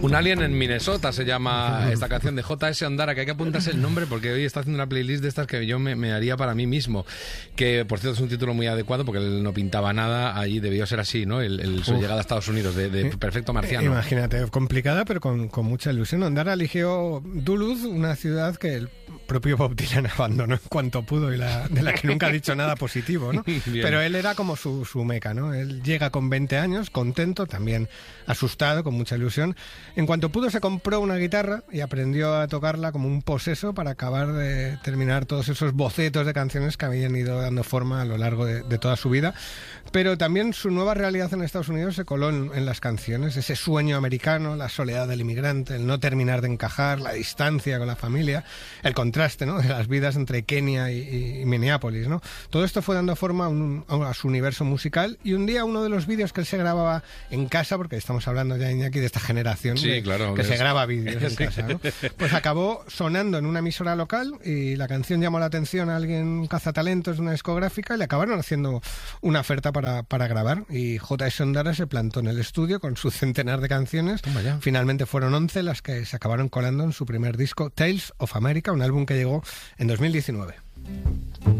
Un alien en Minnesota se llama esta canción de J.S. Ondara, que hay que apuntarse el nombre porque hoy está haciendo una playlist de estas que yo me haría para mí mismo, que por cierto es un título muy adecuado porque él no pintaba nada, allí debió ser así, ¿no? Su llegada a Estados Unidos de perfecto marciano. Imagínate, complicada pero con mucha ilusión. Ondara eligió Duluth, una ciudad que el propio Bob Dylan abandonó en cuanto pudo y de la que nunca ha dicho nada positivo, ¿no? Pero él era como su meca, ¿no? Él llega con 20 años, contento, también asustado, con mucha ilusión. En cuanto pudo se compró una guitarra y aprendió a tocarla como un poseso para acabar de terminar todos esos bocetos de canciones que habían ido dando forma a lo largo de toda su vida. Pero también su nueva realidad en Estados Unidos se coló en las canciones, ese sueño americano, la soledad del inmigrante, el no terminar de encajar, la distancia con la familia, el contraste, ¿no?, de las vidas entre Kenia y Minneapolis, ¿no? Todo esto fue dando forma a su universo musical, y un día uno de los vídeos que él se grababa en casa, porque estamos hablando ya, Iñaki, de esta generación que se graba vídeos en casa, ¿no? Pues acabó sonando en una emisora local y la canción llamó la atención a alguien cazatalentos de una discográfica y le acabaron haciendo una oferta para grabar, y J.S. Ondara se plantó en el estudio con su centenar de canciones. Finalmente fueron 11 las que se acabaron colando en su primer disco, Tales of America, un álbum que llegó en 2019.